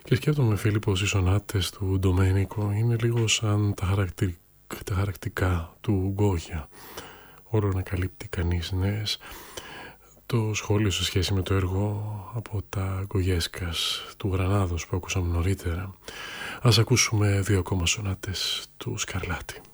Και σκέφτομαι, φίλοι, πως οι σονάτες του Ντομένικο είναι λίγο σαν τα χαρακτικά του Γκόγια. Όλο να καλύπτει κανείς νέες. Το σχόλιο σε σχέση με το έργο από τα Γκογιέσκας του Γρανάδος που ακούσαμε νωρίτερα. Ας ακούσουμε δύο ακόμα σονάτες του Σκαρλάτη.